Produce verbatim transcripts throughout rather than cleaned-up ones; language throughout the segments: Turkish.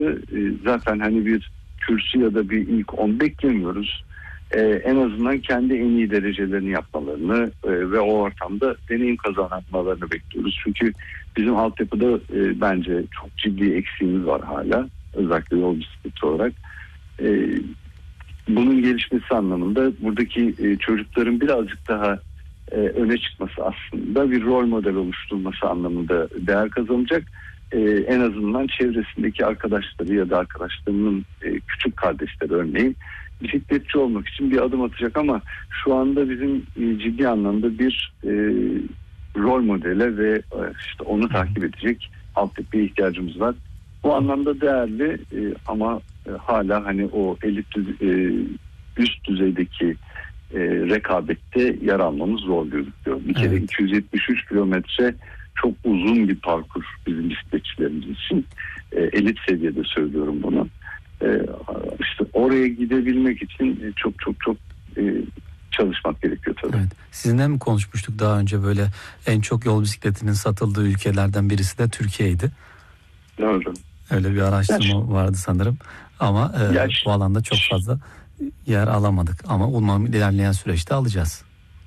E, zaten hani bir kürsü ya da bir ilk on beklemiyoruz. E, en azından kendi en iyi derecelerini yapmalarını e, ve o ortamda deneyim kazanmalarını bekliyoruz. Çünkü bizim altyapıda e, bence çok ciddi eksiğimiz var hala. Özellikle yol bisikleti olarak. E, bunun gelişmesi anlamında buradaki e, çocukların birazcık daha e, öne çıkması aslında bir rol model oluşturulması anlamında değer kazanacak. E, en azından çevresindeki arkadaşları ya da arkadaşlarının e, küçük kardeşleri örneğin bisikletçi olmak için bir adım atacak ama şu anda bizim e, ciddi anlamda bir e, rol modele ve e, işte onu takip edecek altyapıya ihtiyacımız var. Bu anlamda değerli e, ama e, hala hani o elit e, üst düzeydeki e, rekabette yer almamız zor gözüküyor. Bir kere evet. iki yüz yetmiş üç kilometre çok uzun bir parkur bizim bisikletçilerimiz için. E, elit seviyede söylüyorum bunu. E, işte oraya gidebilmek için çok çok çok e, çalışmak gerekiyor tabii. Evet. Sizinle mi konuşmuştuk daha önce, böyle en çok yol bisikletinin satıldığı ülkelerden birisi de Türkiye'ydi. Doğru. Öyle bir araştırma ya, vardı sanırım. Ama e, ya, bu alanda çok fazla yer alamadık. Ama umarım ilerleyen süreçte alacağız.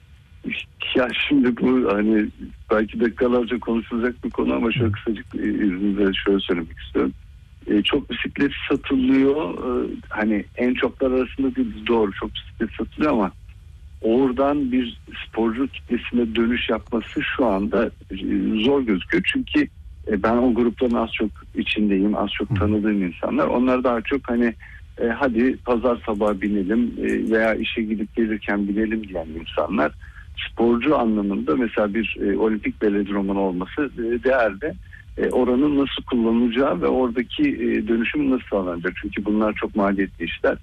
Ya şimdi bu hani belki dakikalarca konuşulacak bir konu ama şöyle kısacık izninizle şöyle söylemek istiyorum. E, çok bisiklet satılıyor. E, hani en çoklar arasında değil, doğru çok bisiklet satılıyor ama oradan bir sporcu kitlesine dönüş yapması şu anda e, zor gözüküyor. Çünkü e, ben o grupların az çok içindeyim, az çok tanıdığım insanlar. Onlar daha çok hani e, hadi pazar sabahı binelim e, veya işe gidip gelirken binelim diyen insanlar. Sporcu anlamında mesela bir e, olimpik velodromun olması e, değerli. E, oranın nasıl kullanılacağı ve oradaki e, dönüşüm nasıl sağlanacak? Çünkü bunlar çok maliyetli işler.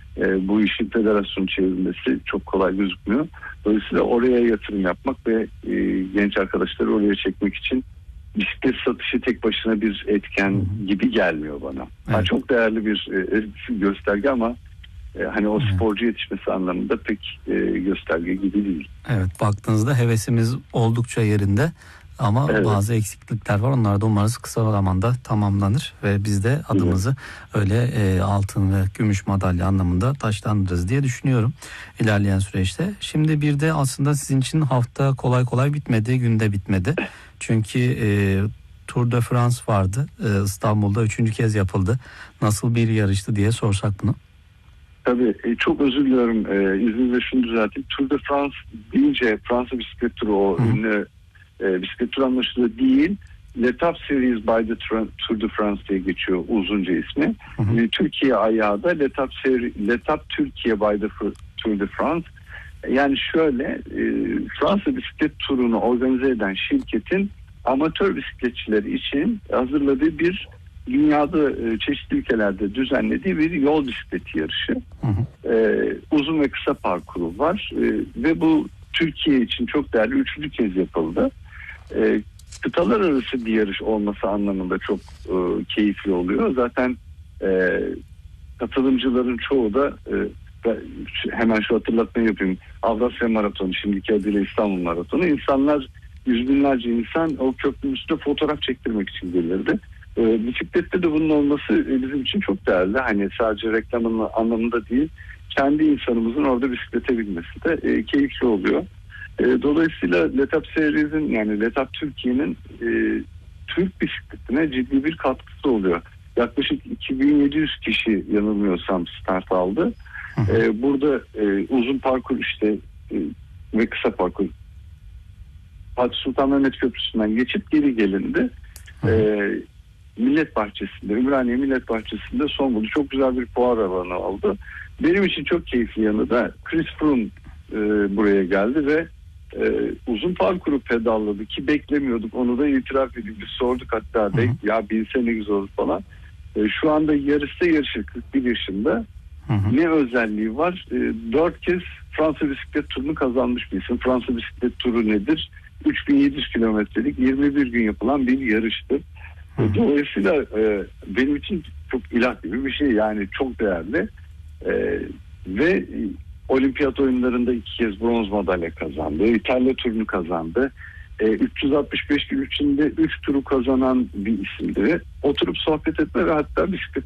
E, bu işin federasyon çevrilmesi çok kolay gözükmüyor. Dolayısıyla oraya yatırım yapmak ve e, genç arkadaşları oraya çekmek için bisiklet satışı tek başına bir etken gibi gelmiyor bana. Evet. Ha, çok değerli bir e, gösterge ama e, hani o sporcu yetişmesi anlamında pek e, gösterge gibi değil. Evet, baktığınızda hevesimiz oldukça yerinde. Ama evet. bazı eksiklikler var. Onlar da umarız kısa zamanda tamamlanır ve biz de adımızı evet. öyle e, altın ve gümüş madalya anlamında taşlandırırız diye düşünüyorum ilerleyen süreçte. Şimdi bir de aslında sizin için hafta kolay kolay bitmedi, günde bitmedi. Çünkü e, Tour de France vardı. E, İstanbul'da üçüncü kez yapıldı. Nasıl bir yarıştı diye sorsak bunu. Tabii e, çok özür diliyorum. E, izninizle şunu düzelteyim. Tour de France deyince Fransa bisiklet turu o ünlü E, bisiklet tur anlaşılıyor değil. L'Etape Series by the Tour de France diye geçiyor uzunca ismi. Hı hı. E, Türkiye ayağı da L'Etape Seri, L'Etape Türkiye by the Tour de France. Yani şöyle e, Fransa bisiklet turunu organize eden şirketin amatör bisikletçileri için hazırladığı bir dünyada e, çeşitli ülkelerde düzenlediği bir yol bisikleti yarışı. Hı hı. E, uzun ve kısa parkuru var e, ve bu Türkiye için çok değerli üçüncü kez yapıldı. E, kıtalar arası bir yarış olması anlamında çok e, keyifli oluyor. Zaten e, katılımcıların çoğu da e, hemen şu hatırlatmayı yapayım. Avrasya Maratonu, şimdiki adıyla İstanbul Maratonu. İnsanlar, yüz binlerce insan o köprünün üstünde fotoğraf çektirmek için gelirdi. E, bisiklette de bunun olması e, bizim için çok değerli. Hani sadece reklamın anlamında değil, kendi insanımızın orada bisiklete binmesi de e, keyifli oluyor. E, dolayısıyla L'Etape Series'in yani L'Etape Türkiye'nin e, Türk bisikletine ciddi bir katkısı oluyor. Yaklaşık iki bin yedi yüz kişi yanılmıyorsam start aldı. E, burada e, uzun parkur işte e, ve kısa parkur Fatih Sultan Mehmet Köprüsü'nden geçip geri gelindi. E, Millet Bahçesi'nde, Ümraniye Millet Bahçesi'nde son buldu. Çok güzel bir fuar alanı oldu. Benim için çok keyifli yanı da Chris Froome e, buraya geldi ve e, uzun parkuru pedalladı ki beklemiyorduk. Onu da itiraf edip biz sorduk hatta de, ya bilse ne güzel olur falan. E, şu anda yarışta yarışır kırk bir yaşında. Hı hı. Ne özelliği var? E, dört kez Fransa bisiklet turunu kazanmış bir isim. Fransa bisiklet turu nedir? üç bin yedi yüz kilometrelik yirmi bir gün yapılan bir yarıştı. Hı hı. Dolayısıyla e, benim için çok ilah gibi bir şey, yani çok değerli. E, ve olimpiyat oyunlarında iki kez bronz madalya kazandı. İtalya turunu kazandı. e, üç yüz altmış beş gün içinde üç turu kazanan bir isimdi. Oturup sohbet etme ve hatta bisiklet